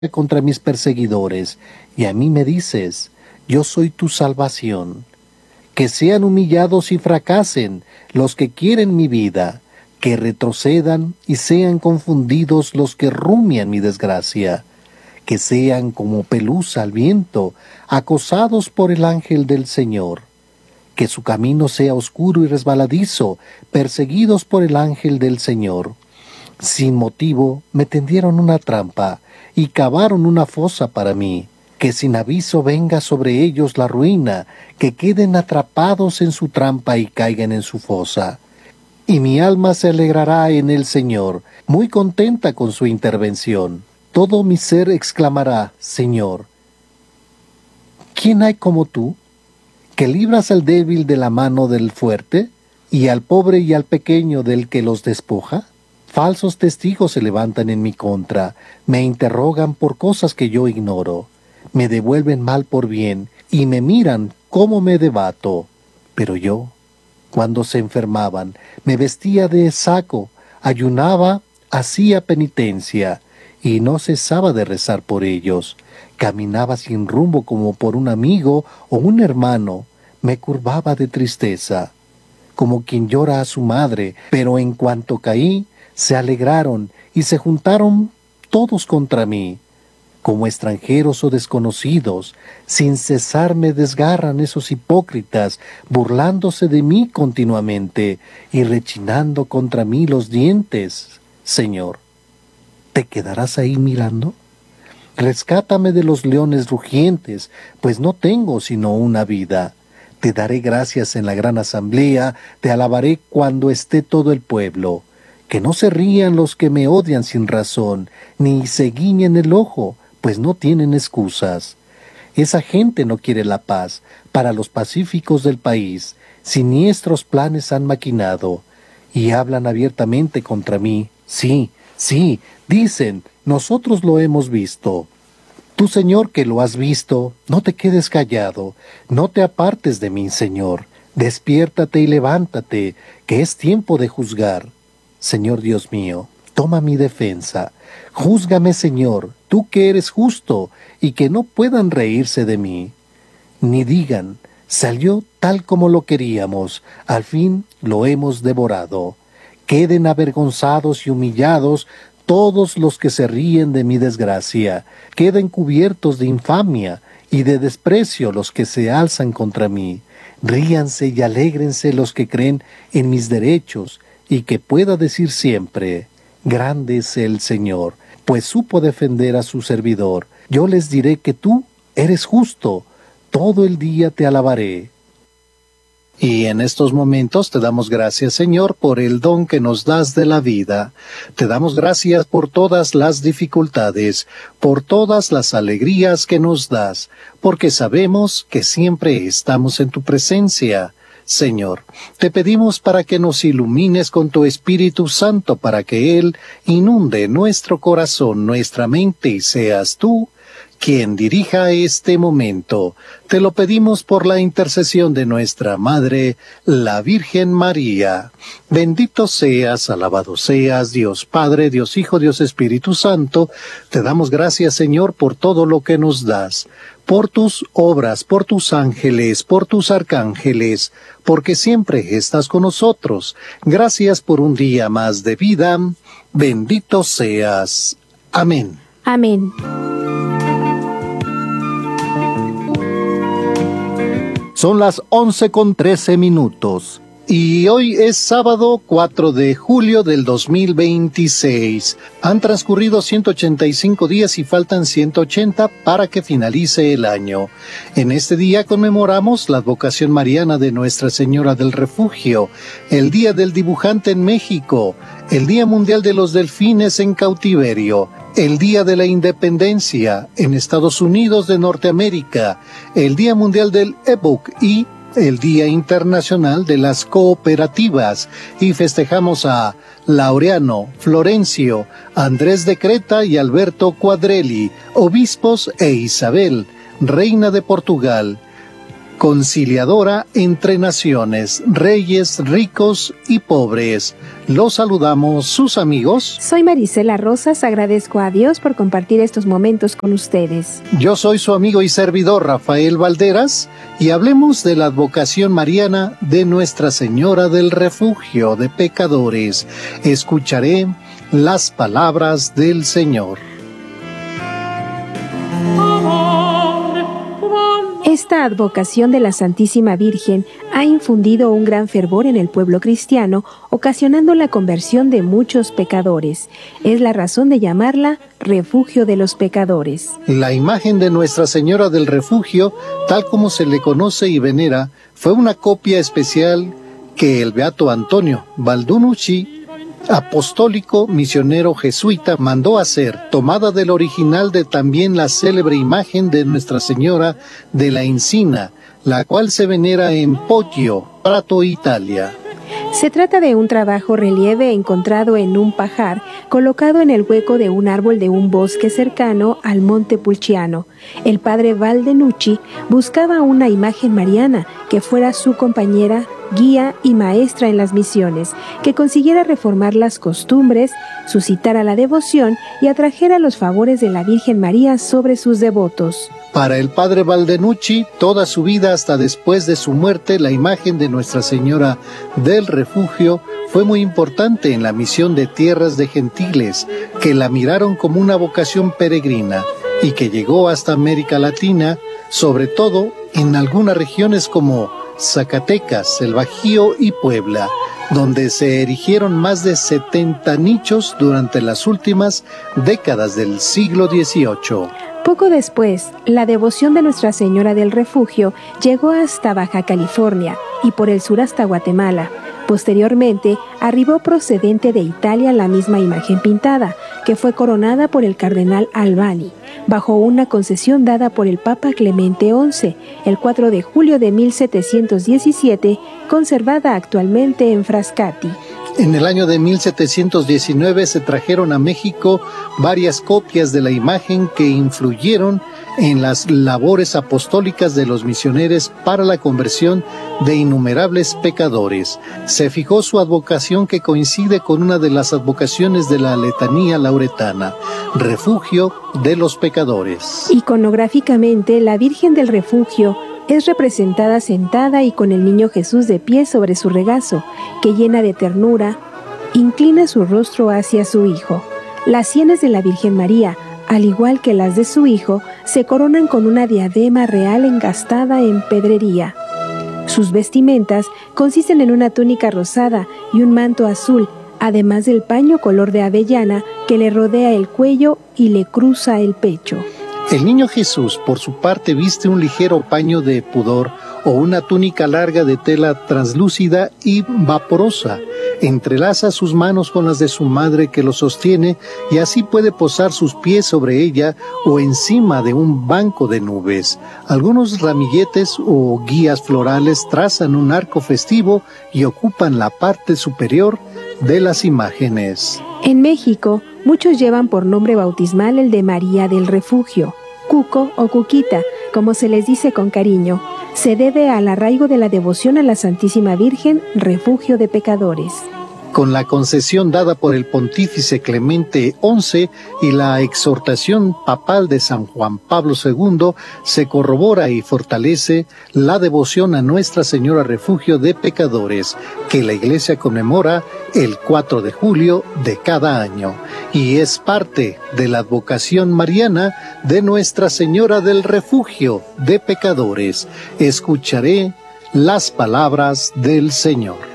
contra mis perseguidores, y a mí me dices, yo soy tu salvación. Que sean humillados y fracasen los que quieren mi vida, que retrocedan y sean confundidos los que rumian mi desgracia, que sean como pelusa al viento, acosados por el ángel del Señor. Que su camino sea oscuro y resbaladizo, perseguidos por el ángel del Señor. Sin motivo me tendieron una trampa y cavaron una fosa para mí. Que sin aviso venga sobre ellos la ruina, que queden atrapados en su trampa y caigan en su fosa. Y mi alma se alegrará en el Señor, muy contenta con su intervención. Todo mi ser exclamará, Señor, ¿quién hay como tú, que libras al débil de la mano del fuerte, y al pobre y al pequeño del que los despoja? Falsos testigos se levantan en mi contra, me interrogan por cosas que yo ignoro. Me devuelven mal por bien, y me miran cómo me debato. Pero yo, cuando se enfermaban, me vestía de saco, ayunaba, hacía penitencia, y no cesaba de rezar por ellos. Caminaba sin rumbo como por un amigo o un hermano, me curvaba de tristeza, como quien llora a su madre, pero en cuanto caí, se alegraron y se juntaron todos contra mí. Como extranjeros o desconocidos, sin cesar me desgarran esos hipócritas, burlándose de mí continuamente y rechinando contra mí los dientes. Señor, ¿te quedarás ahí mirando? Rescátame de los leones rugientes, pues no tengo sino una vida. Te daré gracias en la gran asamblea, te alabaré cuando esté todo el pueblo. Que no se rían los que me odian sin razón, ni se guiñen el ojo, pues no tienen excusas. Esa gente no quiere la paz. Para los pacíficos del país, siniestros planes han maquinado, y hablan abiertamente contra mí. Sí, sí, dicen, nosotros lo hemos visto. Tú, Señor, que lo has visto, no te quedes callado, no te apartes de mí, Señor. Despiértate y levántate, que es tiempo de juzgar. Señor Dios mío, toma mi defensa. Júzgame, Señor, tú que eres justo, y que no puedan reírse de mí. Ni digan, salió tal como lo queríamos, al fin lo hemos devorado. Queden avergonzados y humillados todos los que se ríen de mi desgracia. Queden cubiertos de infamia y de desprecio los que se alzan contra mí. Ríanse y alégrense los que creen en mis derechos, y que pueda decir siempre, grande es el Señor, pues supo defender a su servidor. Yo les diré que tú eres justo, todo el día te alabaré. Y en estos momentos te damos gracias, Señor, por el don que nos das de la vida. Te damos gracias por todas las dificultades, por todas las alegrías que nos das, porque sabemos que siempre estamos en tu presencia. Señor, te pedimos para que nos ilumines con tu Espíritu Santo, para que Él inunde nuestro corazón, nuestra mente, y seas tú quien dirija este momento. Te lo pedimos por la intercesión de nuestra Madre, la Virgen María. Bendito seas, alabado seas, Dios Padre, Dios Hijo, Dios Espíritu Santo. Te damos gracias, Señor, por todo lo que nos das, por tus obras, por tus ángeles, por tus arcángeles, porque siempre estás con nosotros. Gracias por un día más de vida. Bendito seas. Amén. Amén. Son las 11:13. Y hoy es sábado 4 de julio del 2026. Han transcurrido 185 días y faltan 180 para que finalice el año. En este día conmemoramos la advocación mariana de Nuestra Señora del Refugio, el Día del Dibujante en México, el Día Mundial de los Delfines en Cautiverio, el Día de la Independencia en Estados Unidos de Norteamérica, el Día Mundial del ebook y el Día Internacional de las Cooperativas, y festejamos a Laureano, Florencio, Andrés de Creta y Alberto Quadrelli, obispos, e Isabel, reina de Portugal. conciliadora entre naciones, reyes, ricos y pobres. Los saludamos sus amigos. Soy Marisela Rosas, agradezco a Dios por compartir estos momentos con ustedes. Yo soy su amigo y servidor Rafael Valderas y hablemos de la advocación mariana de Nuestra Señora del Refugio de Pecadores. Escucharé las palabras del Señor. Esta advocación de la Santísima Virgen ha infundido un gran fervor en el pueblo cristiano, ocasionando la conversión de muchos pecadores. Es la razón de llamarla Refugio de los Pecadores. La imagen de Nuestra Señora del Refugio, tal como se le conoce y venera, fue una copia especial que el beato Antonio Baldunucci, apostólico misionero jesuita, mandó hacer, tomada del original de también la célebre imagen de Nuestra Señora de la Encina, la cual se venera en Poggio, Prato, Italia. Se trata de un trabajo relieve encontrado en un pajar, colocado en el hueco de un árbol de un bosque cercano al Monte Pulciano. El padre Baldunucci buscaba una imagen mariana que fuera su compañera, guía y maestra en las misiones, que consiguiera reformar las costumbres, suscitara la devoción y atrajera los favores de la Virgen María sobre sus devotos. Para el padre Baldunucci, toda su vida hasta después de su muerte, la imagen de Nuestra Señora del Refugio fue muy importante en la misión de tierras de gentiles, que la miraron como una vocación peregrina y que llegó hasta América Latina, sobre todo en algunas regiones como Zacatecas, el Bajío y Puebla, donde se erigieron más de 70 nichos durante las últimas décadas del siglo XVIII. Poco después, la devoción de Nuestra Señora del Refugio llegó hasta Baja California y por el sur hasta Guatemala. Posteriormente, arribó procedente de Italia la misma imagen pintada, que fue coronada por el cardenal Albani, bajo una concesión dada por el Papa Clemente XI, el 4 de julio de 1717, conservada actualmente en Frascati. En el año de 1719 se trajeron a México varias copias de la imagen que influyeron en las labores apostólicas de los misioneros para la conversión de innumerables pecadores. Se fijó su advocación, que coincide con una de las advocaciones de la letanía lauretana, Refugio de los Pecadores. Iconográficamente, la Virgen del Refugio es representada sentada y con el niño Jesús de pie sobre su regazo, que llena de ternura, inclina su rostro hacia su Hijo. Las sienes de la Virgen María, al igual que las de su Hijo, se coronan con una diadema real engastada en pedrería. Sus vestimentas consisten en una túnica rosada y un manto azul, además del paño color de avellana que le rodea el cuello y le cruza el pecho. El niño Jesús, por su parte, viste un ligero paño de pudor o una túnica larga de tela translúcida y vaporosa. Entrelaza sus manos con las de su madre, que lo sostiene, y así puede posar sus pies sobre ella o encima de un banco de nubes. Algunos ramilletes o guías florales trazan un arco festivo y ocupan la parte superior de las imágenes. En México, muchos llevan por nombre bautismal el de María del Refugio, Cuco o Cuquita, como se les dice con cariño. Se debe al arraigo de la devoción a la Santísima Virgen, Refugio de Pecadores. Con la concesión dada por el pontífice Clemente XI y la exhortación papal de San Juan Pablo II, se corrobora y fortalece la devoción a Nuestra Señora Refugio de Pecadores, que la Iglesia conmemora el 4 de julio de cada año, y es parte de la advocación mariana de Nuestra Señora del Refugio de Pecadores. Escucharé las palabras del Señor.